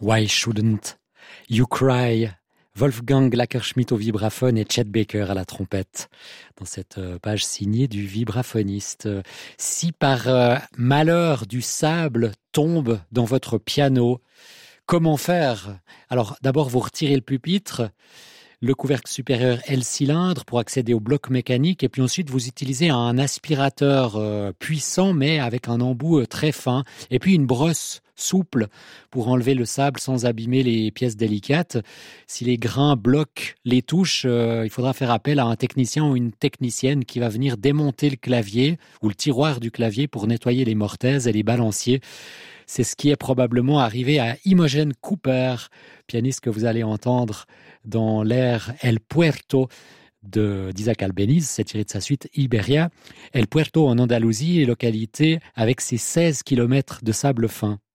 Why Shouldn't You Cry? Wolfgang Lackerschmidt au vibraphone et Chet Baker à la trompette. Dans cette page signée du vibraphoniste. Si par malheur du sable tombe dans votre piano, comment faire? Alors d'abord vous retirez le pupitre, le couvercle supérieur et le cylindre pour accéder au bloc mécanique, et puis ensuite vous utilisez un aspirateur puissant mais avec un embout très fin, et puis une brosse souple pour enlever le sable sans abîmer les pièces délicates. Si les grains bloquent les touches, il faudra faire appel à un technicien ou une technicienne qui va venir démonter le clavier ou le tiroir du clavier pour nettoyer les mortaises et les balanciers. C'est ce qui est probablement arrivé à Imogen Cooper, pianiste que vous allez entendre dans l'air El Puerto d'Isaac Albéniz, c'est tiré de sa suite Iberia. El Puerto en Andalousie est localité avec ses 16 kilomètres de sable fin.